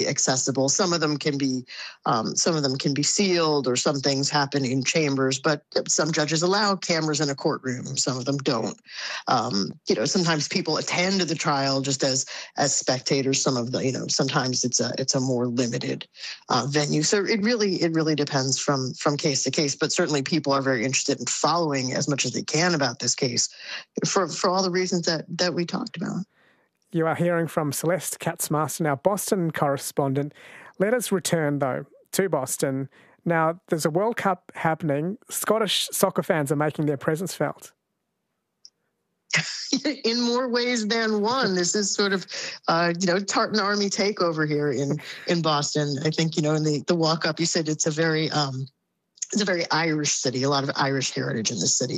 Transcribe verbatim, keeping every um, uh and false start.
accessible. Some of them can be, um, some of them can be sealed, or some things happen in chambers. But some judges allow cameras in a courtroom. Some of them don't. Um, you know, sometimes people attend the trial just as as spectators. Some of the, you know, sometimes it's a it's a more limited uh, venue. So it really it really depends from from case to case. But certainly people are very interested in following as much as they can about this case for for all the reasons that that we talked about. You are hearing from Celeste Katz-Master, our Boston correspondent. Let us return, though, to Boston. Now, there's a World Cup happening. Scottish soccer fans are making their presence felt. In more ways than one. This is sort of, uh, you know, Tartan Army takeover here in, in Boston. I think, you know, in the, the walk-up, you said it's a very... Um, It's a very Irish city, a lot of Irish heritage in this city.